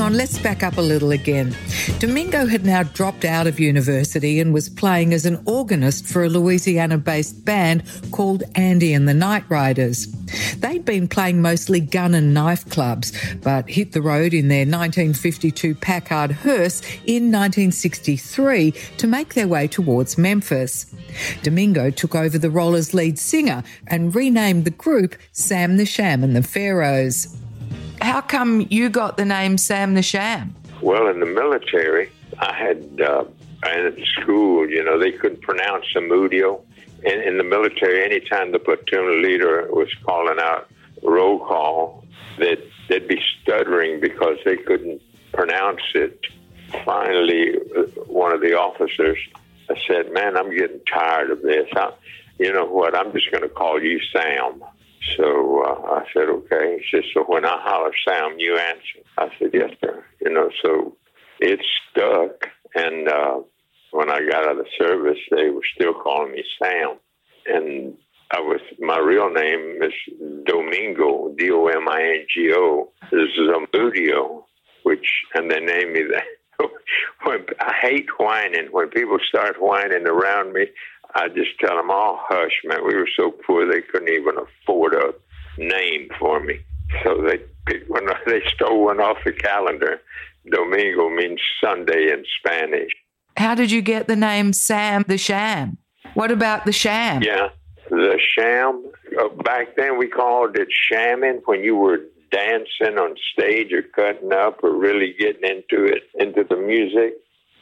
John, let's back up a little again. Domingo had now dropped out of university and was playing as an organist for a Louisiana-based band called Andy and the Night Riders. They'd been playing mostly gun and knife clubs, but hit the road in their 1952 Packard hearse in 1963 to make their way towards Memphis. Domingo took over the role as lead singer and renamed the group Sam the Sham and the Pharaohs. How come you got the name Sam the Sham? Well, in the military, I had at school, they couldn't pronounce Zamudio. In the military, anytime the platoon leader was calling out roll call, they'd be stuttering because they couldn't pronounce it. Finally, one of the officers said, "Man, I'm getting tired of this. You know what? I'm just going to call you Sam." So I said, "Okay." He said, "So when I holler Sam, you answer." I said, "Yes, sir." So it stuck. And when I got out of the service, they were still calling me Sam. And my real name is Domingo, Domingo, Zamudio, and they named me that. I hate whining. When people start whining around me, I just tell them, "Oh, hush, man. We were so poor they couldn't even afford a name for me." So when they stole one off the calendar, Domingo means Sunday in Spanish. How did you get the name Sam the Sham? What about the Sham? Yeah, the Sham. Back then we called it shamming when you were dancing on stage or cutting up or really getting into the music.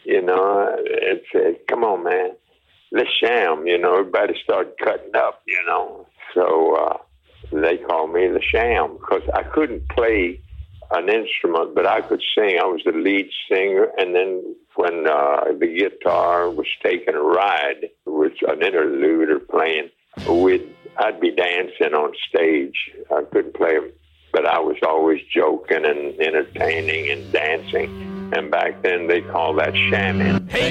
It's come on, man. The Sham, everybody started cutting up, So they called me the Sham because I couldn't play an instrument, but I could sing. I was the lead singer, and then when the guitar was taking a ride, which an interlude or playing, I'd be dancing on stage. I couldn't play, but I was always joking and entertaining and dancing. And back then they called that shamming.